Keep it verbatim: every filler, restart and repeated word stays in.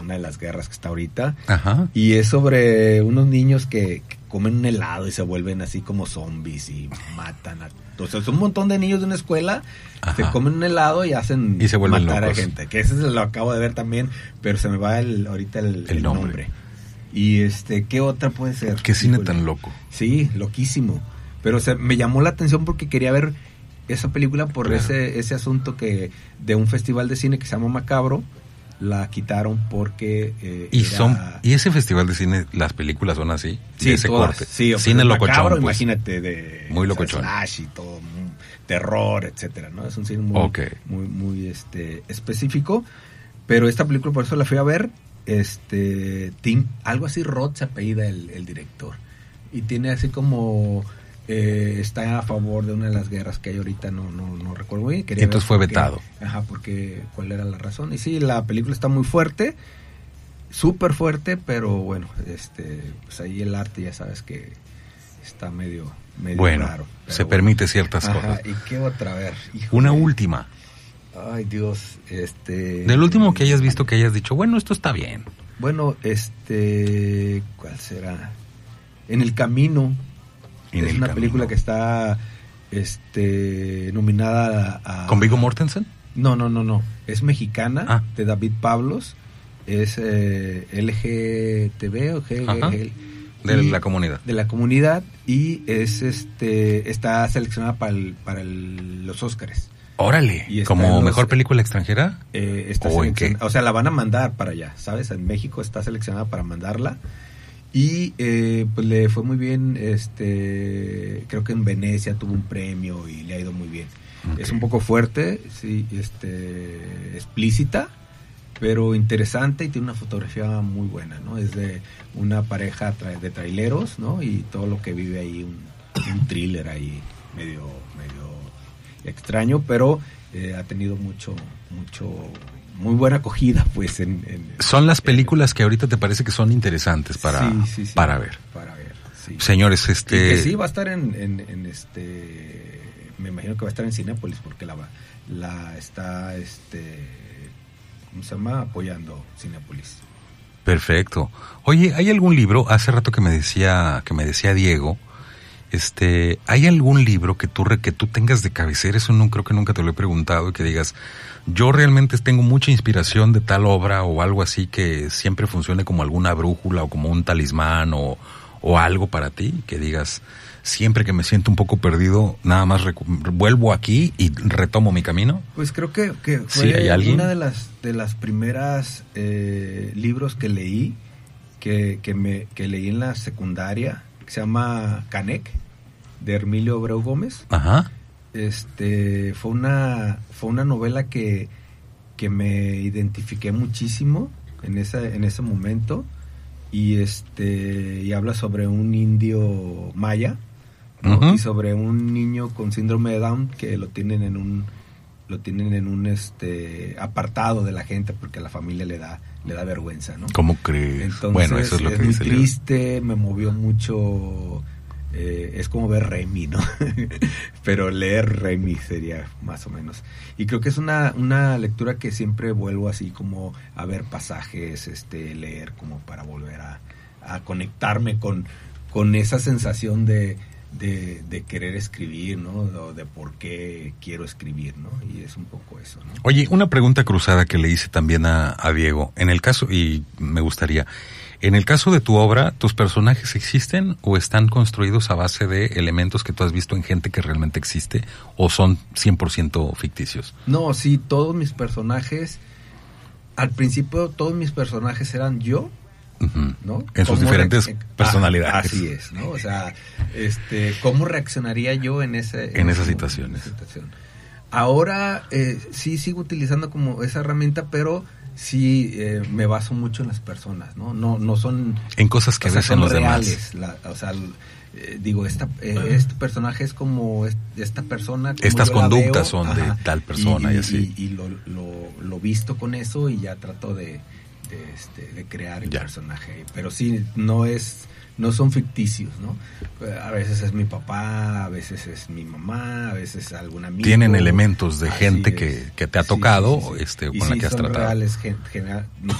una de las guerras que está ahorita. Ajá. Y es sobre unos niños que, que comen un helado y se vuelven así como zombies y matan a... O sea, es un montón de niños de una escuela, Ajá. se comen un helado y hacen y se vuelven matar locos. a gente. Que ese lo acabo de ver también, pero se me va el, ahorita el, El el nombre. nombre. Y este, ¿qué otra puede ser? Qué cine Híjole. tan loco. Sí, loquísimo. Pero o sea, me llamó la atención porque quería ver esa película por Claro. ese ese asunto que de un festival de cine que se llama Macabro, la quitaron porque eh, Y era... son y ese festival de cine, las películas son así, Sí, de ese todas, corte. sí, o sea, Cine Macabro, locochón, pues. imagínate, de Muy o sea, locochón. slash y todo, muy- terror, etcétera, ¿no? Es un cine muy, Ok. muy, muy este, específico, pero esta película por eso la fui a ver, este, Tim, algo así, Roth se apellida el, el director, y tiene así como, eh, está a favor de una de las guerras que hay ahorita, no, no, no recuerdo bien. Quería Entonces ver fue por qué- vetado. Ajá, porque, cuál era la razón, y sí, la película está muy fuerte, súper fuerte, pero bueno, este, pues ahí el arte ya sabes que está medio, medio Bueno, raro. pero se bueno. permite ciertas Ajá, cosas. ¿y qué otra? A ver, híjole. Una última. Ay, Dios, este... Del último que hayas visto que hayas dicho, bueno, esto está bien. Bueno, este... ¿Cuál será? En el Camino. En es el una Camino. película que está, este, nominada a... ¿Con Viggo Mortensen? No, no, no, no. Es mexicana, Ah. de David Pablos. Es eh, L G T B o G Ajá. G- De y- la comunidad. de la comunidad, y es este está seleccionada para el, para el- los Óscares. Órale, Y está en ¿como los- mejor película extranjera? Eh, está ¿O en seleccion- qué? O sea, la van a mandar para allá, ¿sabes? En México está seleccionada para mandarla. Y eh, pues le fue muy bien, este creo que en Venecia tuvo un premio y le ha ido muy bien. Ok. Es un poco fuerte, sí, este explícita, pero interesante, y tiene una fotografía muy buena, ¿no? Es de una pareja tra- de traileros, ¿no? Y todo lo que vive ahí, un, un thriller ahí medio medio extraño, pero eh, ha tenido mucho mucho muy buena acogida, pues en, en- Son las películas que ahorita te parece que son interesantes para, Sí, sí, sí, para ver. para ver, sí. Señores, Y este... que sí va a estar en, en, en este, me imagino que va a estar en Cinépolis porque la va- la está este, ¿cómo se llama? Apoyando Cinépolis. Perfecto. Oye, ¿hay algún libro? Hace rato que me decía, que me decía Diego, este, ¿hay algún libro que tú re- que tú tengas de cabecera? Eso no creo que nunca te lo he preguntado, y que digas, yo realmente tengo mucha inspiración de tal obra o algo así que siempre funcione como alguna brújula o como un talismán o, o algo para ti, que digas, siempre que me siento un poco perdido, nada más recu- vuelvo aquí y retomo mi camino. Pues creo que, que fue Sí, ¿hay alguien? una de las de las primeras eh, libros que leí, que, que me que leí en la secundaria, que se llama Canek, de Hermilio Abreu Gómez. Ajá. Este fue una fue una novela que, que me identifiqué muchísimo en ese en ese momento, y este y habla sobre un indio maya, ¿no? Ujú. Y sobre un niño con síndrome de Down que lo tienen en un lo tienen en un este apartado de la gente porque a la familia le da le da vergüenza, ¿no? ¿Cómo crees? Entonces, Bueno, eso es lo que muy dice el libro. triste, me movió mucho. Eh, es como ver Remy, ¿no? Pero leer Remy sería más o menos. Y creo que es una, una lectura que siempre vuelvo así como a ver pasajes, este, leer como para volver a, a conectarme con, con esa sensación de, de, de querer escribir, ¿no? O de por qué quiero escribir, ¿no? Y es un poco eso, ¿no? Oye, una pregunta cruzada que le hice también a, a Diego. En el caso, y me gustaría, en el caso de tu obra, ¿tus personajes existen o están construidos a base de elementos que tú has visto en gente que realmente existe, o son cien por ciento ficticios? No, sí, todos mis personajes, al principio todos mis personajes eran yo, Ujú. ¿no? En sus ¿Cómo diferentes reacc- personalidades. Ah, así es, ¿no? O sea, este, ¿cómo reaccionaría yo en ese En esas ese- situaciones. en esa situación? Ahora eh, sí sigo utilizando como esa herramienta, pero sí eh, me baso mucho en las personas, ¿no? No, no son En cosas que o sea, ves en son los reales. demás. La- o sea, eh, digo, esta, eh, este personaje es como es- esta persona. como Estas yo la conductas veo, son de ajá, tal persona y así. Y, y lo, lo, lo visto con eso y ya trato de, de, este, de crear el Ya. personaje. Pero sí, no es no son ficticios, ¿no? A veces es mi papá, a veces es mi mamá, a veces es algún amigo. Tienen elementos de Así gente es. que, que te ha Sí, tocado, sí, sí, sí. este, Y con la sí, que has son tratado. reales, gen- general-